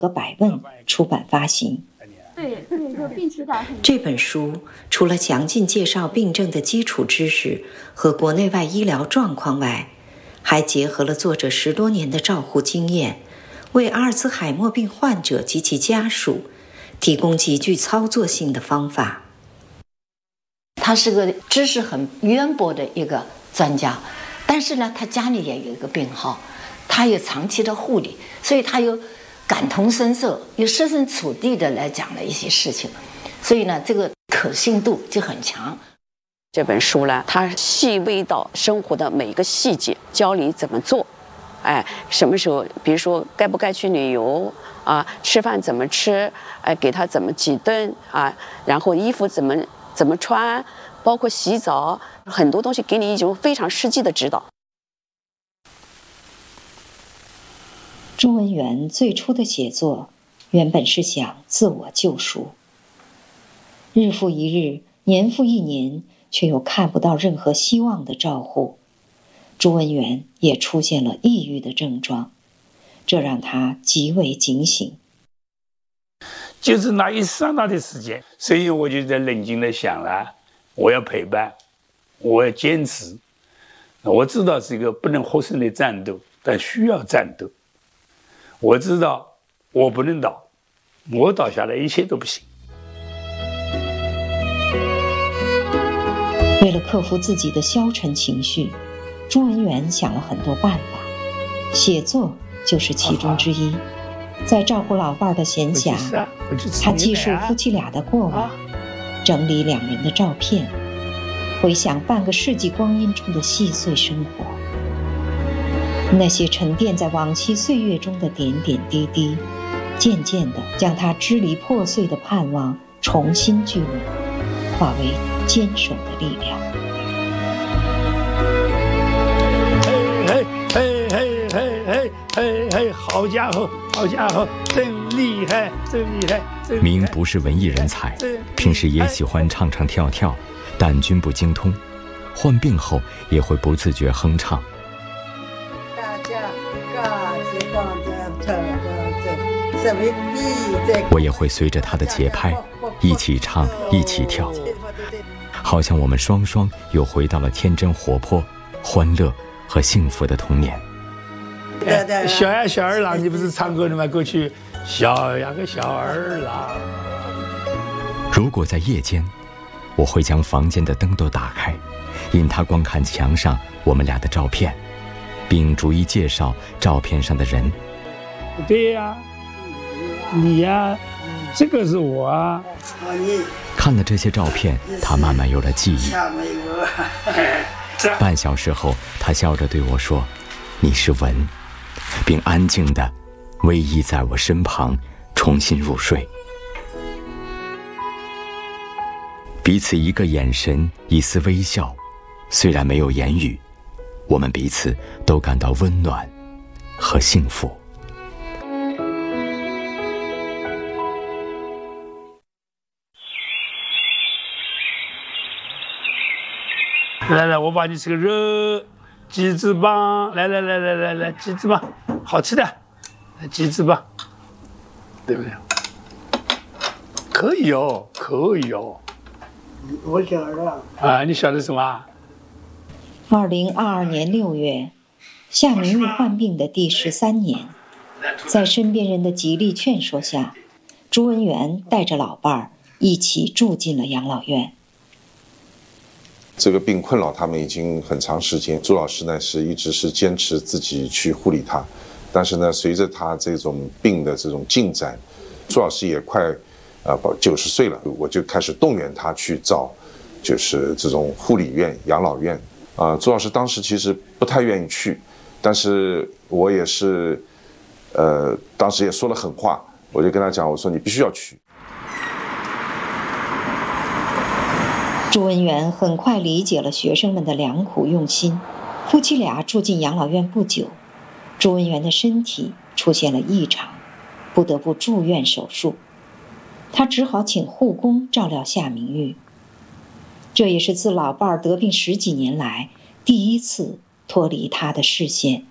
和百问出版发行。 对，就病史感很。 这本书除了详尽介绍病症的基础知识和国内外医疗状况外，还结合了作者10多年的照护经验，为阿尔茨海默病患者及其家属提供极具操作性的方法。 他是个知识很渊博的一个专家，但是呢，他家里也有一个病号，他有长期的护理，所以他有感同身受，又设身处地的来讲了一些事情，所以呢，这个可信度就很强。 这本书呢，它细微到生活的每一个细节，教你怎么做，什么时候，比如说该不该去旅游啊，吃饭怎么吃，给他怎么几顿啊，然后衣服怎么穿，包括洗澡，很多东西给你一种非常实际的指导。 朱文元最初的写作原本是想自我救赎，日复一日，年复一年，却又看不到任何希望的照护。朱文元也出现了抑郁的症状，这让他极为警醒。 就是那一刹那的时间，所以我就在冷静地想了，我要陪伴，我要坚持。我知道是一个不能获胜的战斗，但需要战斗。我知道我不能倒，我倒下来一切都不行。 为了克服自己的消沉情绪，朱文元想了很多办法，写作就是其中之一。在照顾老伴的闲暇，他记述夫妻俩的过往，整理2人的照片，回想半个世纪光阴中的细碎生活。那些沉淀在往期岁月中的点点滴滴，渐渐地将他支离破碎的盼望重新聚拢，化为坚守的力量。 嘿，好家伙，好家伙，真厉害，真厉害！ 明不是文艺人才，平时也喜欢唱唱跳跳，但均不精通。患病后也会不自觉哼唱。我也会随着他的节拍一起唱一起跳，好像我们双双又回到了天真活泼、欢乐和幸福的童年。 小呀小二郎，你不是唱歌的吗？过去小呀个小二郎。 如果在夜间，我会将房间的灯都打开，引他观看墙上我们俩的照片，并逐一介绍照片上的人。 对呀，你呀，这个是我啊。 看了这些照片，他慢慢有了记忆。半小时后，他笑着对我说：“你是文。”并安静地偎依在我身旁，重新入睡。彼此一个眼神，一丝微笑，虽然没有言语，我们彼此都感到温暖和幸福。 来，我把你这个肉鸡翅膀，来，鸡翅膀，好吃的，鸡翅膀，对不对？可以哦。 我晓得啊，你晓得什么 ？2022年6月，夏明玉患病的第13年，在身边人的极力劝说下，朱文元带着老伴儿一起住进了养老院。 这个病困扰他们已经很长时间，朱老师呢一直是坚持自己去护理他，但是呢，随着他这种病的这种进展，朱老师也快90岁了，我就开始动员他去找就是这种护理院、养老院。朱老师当时其实不太愿意去，但是我也是当时也说了狠话，我就跟他讲，我说你必须要去。 朱文元很快理解了学生们的良苦用心，夫妻俩住进养老院不久，朱文元的身体出现了异常，不得不住院手术。他只好请护工照料夏明玉，这也是自老伴儿得病10几年来第一次脱离他的视线。